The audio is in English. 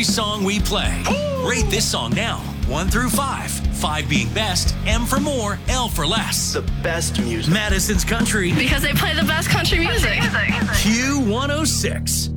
song we play. Rate this song now, 1 through 5. 5 being best, M for more, L for less. The best music. Madison's Country, Because they play the best country music. Q106.